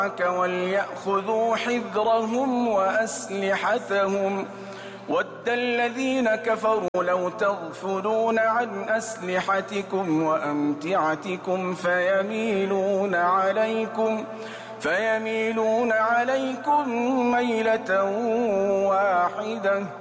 وليأخذوا حذرهم وأسلحتهم ود الذين كفروا لو تغفلون عن أسلحتكم وأمتعتكم فيميلون عليكم ميلة واحدة